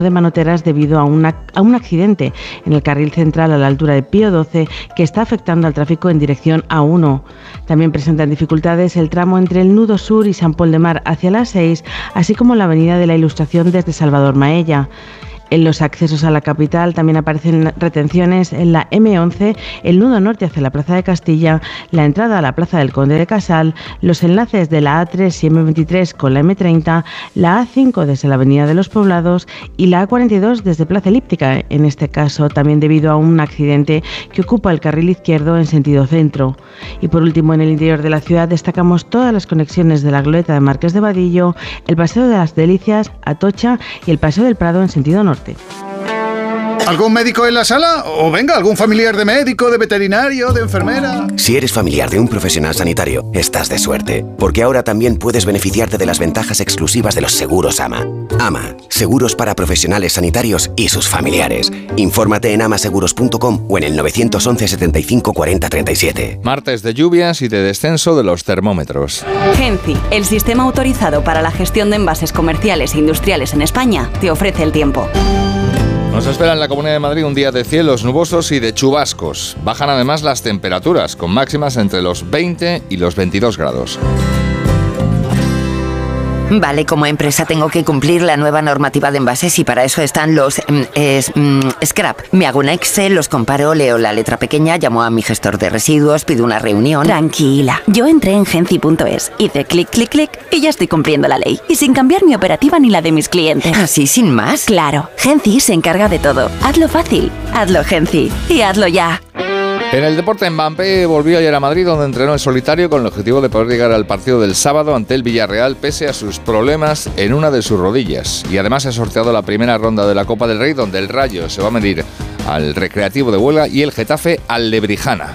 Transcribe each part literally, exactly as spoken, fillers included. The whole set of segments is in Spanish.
de manoteras debido a, una, a un accidente en el carril central a la altura de Pío doce que está afectando al tráfico en dirección A uno. También presentan dificultades el tramo entre el Nudo Sur y San Pol de Mar hacia las seis, así como la Avenida de la Ilustración desde Salvador Maella. En los accesos a la capital también aparecen retenciones en la eme once, el nudo norte hacia la Plaza de Castilla, la entrada a la Plaza del Conde de Casal, los enlaces de la A tres y eme veintitrés con la eme treinta, la A cinco desde la Avenida de los Poblados y la A cuarenta y dos desde Plaza Elíptica, en este caso también debido a un accidente que ocupa el carril izquierdo en sentido centro. Y por último, en el interior de la ciudad destacamos todas las conexiones de la Glorieta de Marqués de Vadillo, el Paseo de las Delicias, Atocha y el Paseo del Prado en sentido norte. ¿Algún médico en la sala? O venga, algún familiar de médico, de veterinario, de enfermera. Si eres familiar de un profesional sanitario, estás de suerte, porque ahora también puedes beneficiarte de las ventajas exclusivas de los seguros AMA. AMA, seguros para profesionales sanitarios y sus familiares. Infórmate en amaseguros punto com o en el nueve once setenta y cinco cuarenta treinta y siete. Martes de lluvias y de descenso de los termómetros. Genci, el sistema autorizado para la gestión de envases comerciales e industriales en España, te ofrece el tiempo. Nos espera en la Comunidad de Madrid un día de cielos nubosos y de chubascos. Bajan además las temperaturas, con máximas entre los veinte y los veintidós grados. Vale, como empresa tengo que cumplir la nueva normativa de envases y para eso están los mm, es, mm, scrap. Me hago un Excel, los comparo, leo la letra pequeña, llamo a mi gestor de residuos, pido una reunión. Tranquila, yo entré en genci punto es, hice clic, clic, clic y ya estoy cumpliendo la ley. Y sin cambiar mi operativa ni la de mis clientes. ¿Así sin más? Claro, Genci se encarga de todo. Hazlo fácil, hazlo Genci y hazlo ya. En el deporte, Mbappé volvió ayer a Madrid, donde entrenó en solitario con el objetivo de poder llegar al partido del sábado ante el Villarreal pese a sus problemas en una de sus rodillas. Y además ha sorteado la primera ronda de la Copa del Rey, donde el Rayo se va a medir al Recreativo de Huelva y el Getafe al Lebrijana.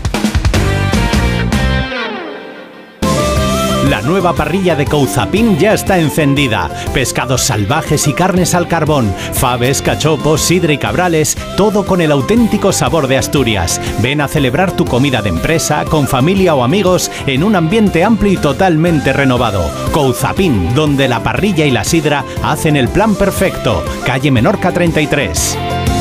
La nueva parrilla de Couzapin ya está encendida. Pescados salvajes y carnes al carbón, faves, cachopos, sidra y cabrales, todo con el auténtico sabor de Asturias. Ven a celebrar tu comida de empresa, con familia o amigos, en un ambiente amplio y totalmente renovado. Couzapin, donde la parrilla y la sidra hacen el plan perfecto. Calle Menorca treinta y tres.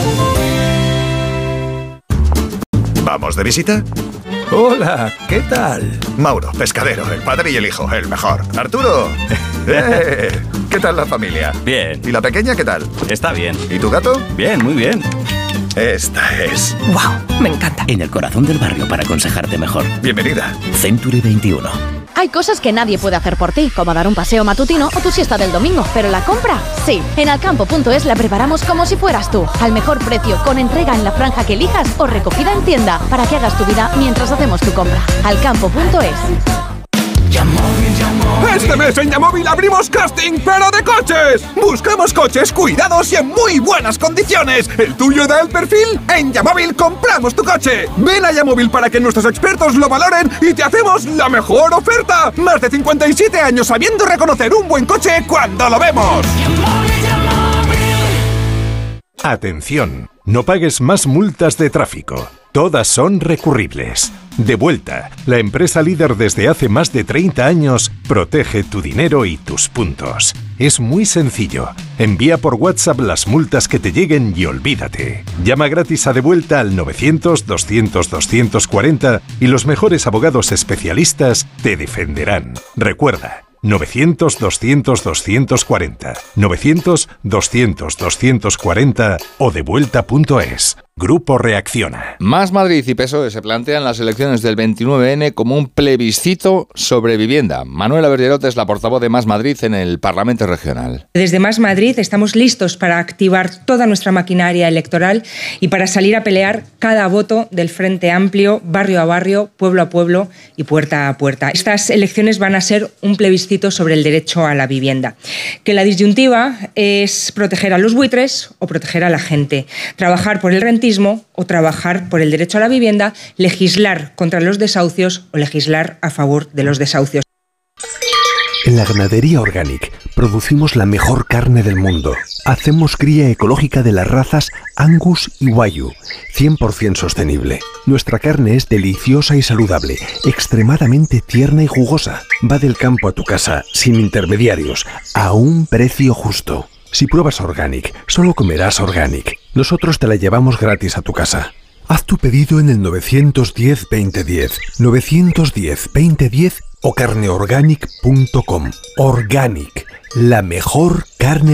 ¿Vamos de visita? Hola, ¿qué tal? Mauro, pescadero, el padre y el hijo, el mejor. Arturo, ¡eh! ¿Qué tal la familia? Bien. ¿Y la pequeña qué tal? Está bien. ¿Y tu gato? Bien, muy bien. Esta es... ¡Wow! Me encanta. En el corazón del barrio para aconsejarte mejor. Bienvenida. Century veintiuno. Hay cosas que nadie puede hacer por ti, como dar un paseo matutino o tu siesta del domingo, pero la compra, sí. En alcampo punto es la preparamos como si fueras tú, al mejor precio, con entrega en la franja que elijas o recogida en tienda, para que hagas tu vida mientras hacemos tu compra. alcampo punto es. Este mes en Yamóvil abrimos casting, pero de coches. Buscamos coches cuidados y en muy buenas condiciones. ¿El tuyo da el perfil? En Yamóvil compramos tu coche. Ven a Yamóvil para que nuestros expertos lo valoren y te hacemos la mejor oferta. Más de cincuenta y siete años sabiendo reconocer un buen coche cuando lo vemos. Atención, no pagues más multas de tráfico. Todas son recurribles. Devuelta, la empresa líder desde hace más de treinta años, protege tu dinero y tus puntos. Es muy sencillo. Envía por WhatsApp las multas que te lleguen y olvídate. Llama gratis a Devuelta al novecientos, doscientos, doscientos cuarenta y los mejores abogados especialistas te defenderán. Recuerda, novecientos, doscientos, doscientos cuarenta, novecientos, doscientos, doscientos cuarenta o devuelta punto es. Grupo Reacciona. Más Madrid y P S O E se plantean las elecciones del veintinueve ene como un plebiscito sobre vivienda. Manuela Bergerot es la portavoz de Más Madrid en el Parlamento Regional. Desde Más Madrid estamos listos para activar toda nuestra maquinaria electoral y para salir a pelear cada voto del Frente Amplio, barrio a barrio, pueblo a pueblo y puerta a puerta. Estas elecciones van a ser un plebiscito sobre el derecho a la vivienda. Que la disyuntiva es proteger a los buitres o proteger a la gente. Trabajar por el rentismo o trabajar por el derecho a la vivienda, legislar contra los desahucios o legislar a favor de los desahucios. En la Ganadería Organic producimos la mejor carne del mundo. Hacemos cría ecológica de las razas Angus y Wagyu, cien por ciento sostenible. Nuestra carne es deliciosa y saludable, extremadamente tierna y jugosa. Va del campo a tu casa, sin intermediarios, a un precio justo. Si pruebas Organic, solo comerás Organic. Nosotros te la llevamos gratis a tu casa. Haz tu pedido en el nueve uno cero, veinte diez, nueve uno cero, veinte diez o carneorganic punto com. Organic, la mejor carne